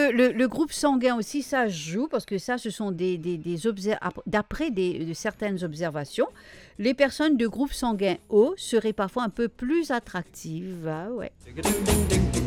le groupe sanguin aussi, ça joue, parce que ça, ce sont d'après de certaines observations, les personnes de groupe sanguin O seraient parfois un peu plus attractives. Ah ouais.